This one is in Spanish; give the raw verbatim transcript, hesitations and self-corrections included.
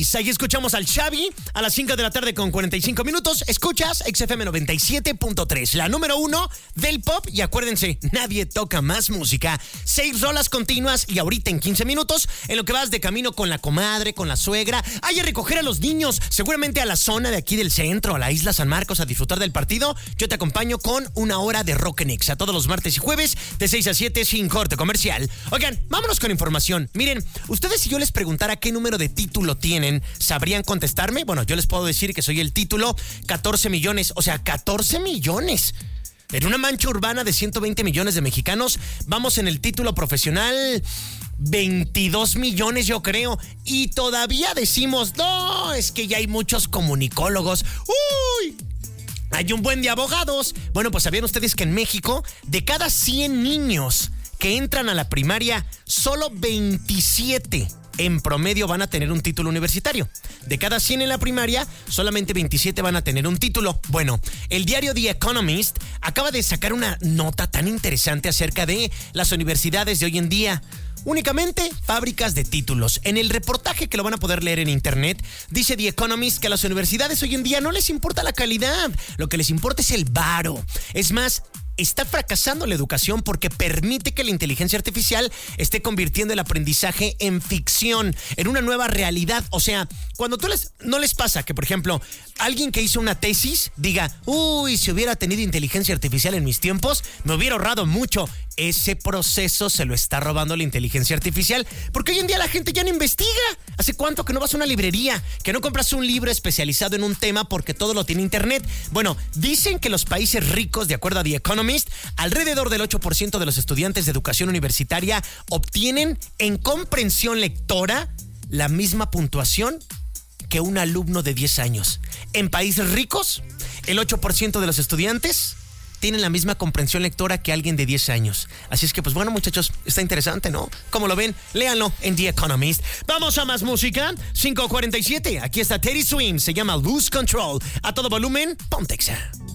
seis. Ahí escuchamos al Xavi a las cinco de la tarde con cuarenta y cinco minutos. Escuchas X F M noventa y siete punto tres, la número uno del pop. Y acuérdense, nadie toca más música. Seis rolas continuas y ahorita en quince minutos, en lo que vas de camino con la comadre, con la suegra, hay a recoger a los niños, seguramente a la zona de aquí del centro, a la isla San Marcos, a disfrutar del partido. Yo te acompaño con una hora de Rock en Exa, todos los martes y jueves, de seis a siete, sin corte comercial. Oigan, vámonos con información. Miren, ustedes, si yo les preguntara qué número de título tienen, ¿sabrían contestarme? Bueno, yo les puedo decir que soy el título catorce millones, o sea, catorce millones. En una mancha urbana de ciento veinte millones de mexicanos, vamos en el título profesional veintidós millones, yo creo. Y todavía decimos, no, es que ya hay muchos comunicólogos. ¡Uy! Hay un buen de abogados. Bueno, pues ¿sabían ustedes que en México, de cada cien niños que entran a la primaria, solo veintisiete en promedio van a tener un título universitario? De cada cien en la primaria, solamente veintisiete van a tener un título. Bueno, el diario The Economist acaba de sacar una nota tan interesante acerca de las universidades de hoy en día. Únicamente fábricas de títulos. En el reportaje, que lo van a poder leer en internet, dice The Economist que a las universidades hoy en día no les importa la calidad. Lo que les importa es el varo. Es más, está fracasando la educación porque permite que la inteligencia artificial esté convirtiendo el aprendizaje en ficción, en una nueva realidad. O sea, cuando tú les, no les pasa que, por ejemplo, alguien que hizo una tesis diga, uy, si hubiera tenido inteligencia artificial en mis tiempos, me hubiera ahorrado mucho. Ese proceso se lo está robando la inteligencia artificial, porque hoy en día la gente ya no investiga. ¿Hace cuánto que no vas a una librería? Que no compras un libro especializado en un tema porque todo lo tiene internet. Bueno, dicen que los países ricos, de acuerdo a The Economist, alrededor del ocho por ciento de los estudiantes de educación universitaria obtienen en comprensión lectora la misma puntuación que un alumno de diez años. En países ricos, el ocho por ciento de los estudiantes tienen la misma comprensión lectora que alguien de diez años. Así es que, pues bueno, muchachos, está interesante, ¿no? ¿Cómo lo ven? Léanlo en The Economist. Vamos a más música. cinco cuarenta y siete. Aquí está Teddy Swims. Se llama Lose Control. A todo volumen, ponte Exa.